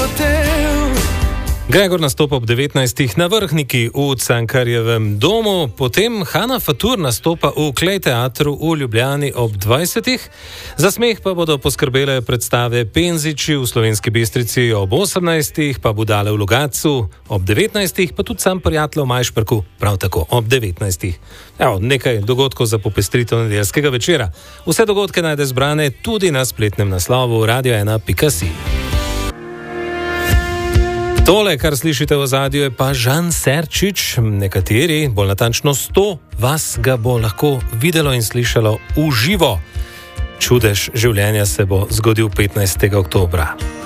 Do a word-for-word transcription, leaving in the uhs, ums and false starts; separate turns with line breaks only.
Gregor nastopa ob devetnajstih na Vrhniki v Cankarjevem domu, potem Hana Fatur nastopa v Klej teatru v Ljubljani ob dvajsetih. Za smeh pa bodo poskrbele predstave Penziči v Slovenski Bistrici ob osemnajstih, pa Budale v Logatcu ob devetnajstih, pa tudi Sam prijatelj v Majšperku prav tako ob devetnajstih. Evo, nekaj dogodkov za popestritev nedeljskega večera. Vse dogodke najde zbrane tudi na spletnem naslovu radio ena pika si. Tole, kar slišite v ozadju, je pa Žan Serčič. Nekateri, bolj natančno sto, vas ga bo lahko videlo in slišalo v živo. Čudež življenja se bo zgodil petnajstega oktobra.